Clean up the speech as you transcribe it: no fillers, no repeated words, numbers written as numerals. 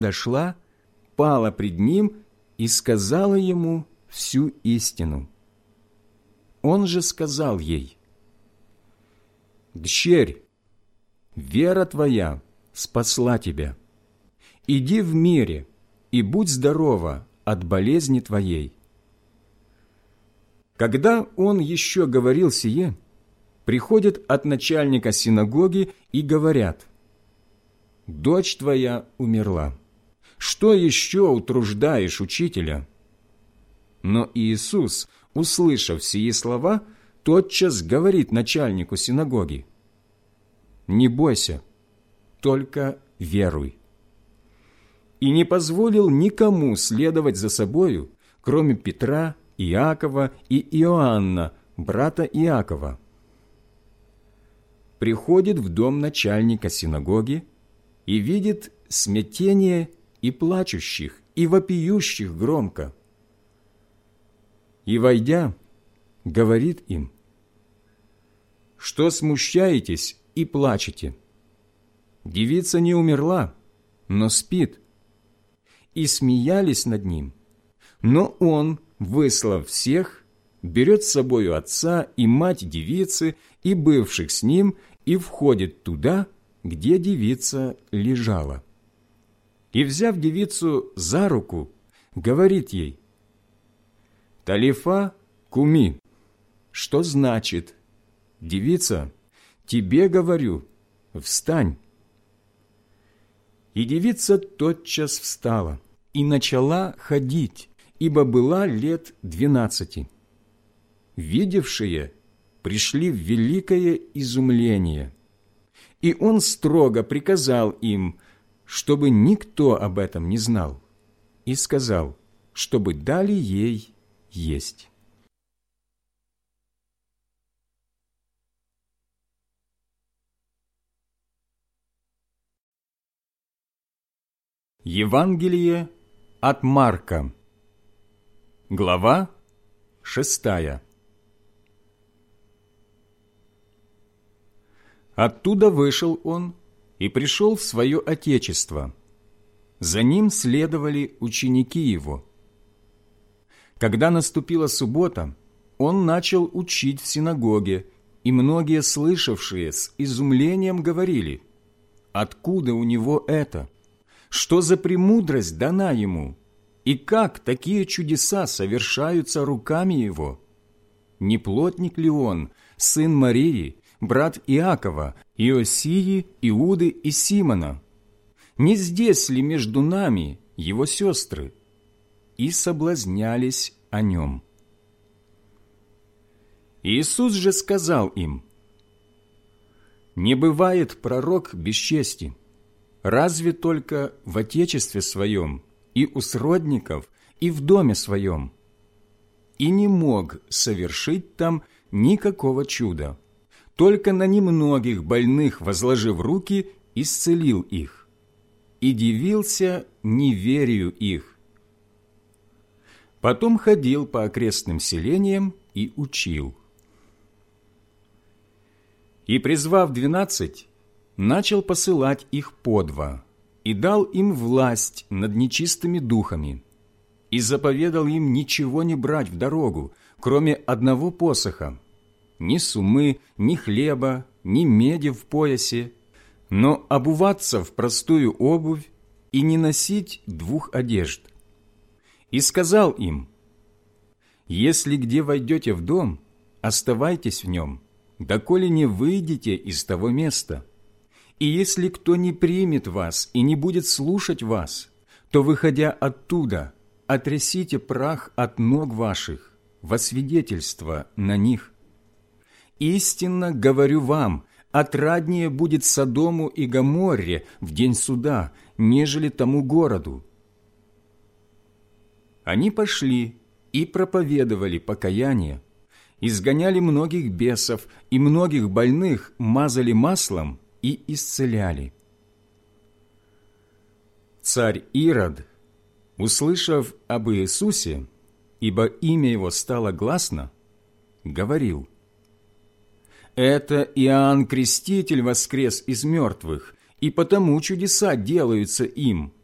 дошла, пала пред ним и сказала ему всю истину. Он же сказал ей: «Дщерь, вера твоя спасла тебя. Иди в мире и будь здорова от болезни твоей». Когда он еще говорил сие, приходят от начальника синагоги и говорят: «Дочь твоя умерла. Что еще утруждаешь учителя?» Но Иисус, услышав сии слова, тотчас говорит начальнику синагоги: «Не бойся, только веруй». И не позволил никому следовать за собою, кроме Петра, Иакова и Иоанна, брата Иакова. Приходит в дом начальника синагоги и видит смятение и плачущих, и вопиющих громко. И, войдя, говорит им: «Что смущаетесь и плачете? Девица не умерла, но спит». И смеялись над ним. Но он, выслав всех, берет с собою отца и мать девицы и бывших с ним и входит туда, где девица лежала. И, взяв девицу за руку, говорит ей: «Талифа куми», что значит: «Девица, тебе говорю, встань». И девица тотчас встала и начала ходить, ибо была лет 12. Видевшие пришли в великое изумление. И он строго приказал им, чтобы никто об этом не знал, и сказал, чтобы дали ей есть. Евангелие от Марка, глава 6. Оттуда вышел он и пришел в свое отечество. За ним следовали ученики его. Когда наступила суббота, он начал учить в синагоге, и многие слышавшие с изумлением говорили: «Откуда у него это? Что за премудрость дана ему? И как такие чудеса совершаются руками его? Не плотник ли он, сын Марии, брат Иакова, Иосии, Иуды и Симона? Не здесь ли между нами его сестры?» И соблазнялись о нем. Иисус же сказал им: «Не бывает пророк без чести, разве только в отечестве своем, и у сродников, и в доме своем. И не мог совершить там никакого чуда, только на немногих больных, возложив руки, исцелил их, и дивился неверию их. Потом ходил по окрестным селениям и учил. И, призвав 12, начал посылать их по 2, и дал им власть над нечистыми духами, и заповедал им ничего не брать в дорогу, кроме одного посоха, ни сумы, ни хлеба, ни меди в поясе, но обуваться в простую обувь и не носить 2 одежд. И сказал им: «Если где войдете в дом, оставайтесь в нем, доколе не выйдете из того места. И если кто не примет вас и не будет слушать вас, то, выходя оттуда, отрясите прах от ног ваших во свидетельство на них. Истинно говорю вам, отраднее будет Содому и Гоморре в день суда, нежели тому городу». Они пошли и проповедовали покаяние, изгоняли многих бесов и многих больных мазали маслом и исцеляли. Царь Ирод, услышав об Иисусе, ибо имя его стало гласно, говорил: «Это Иоанн Креститель воскрес из мертвых, и потому чудеса делаются им».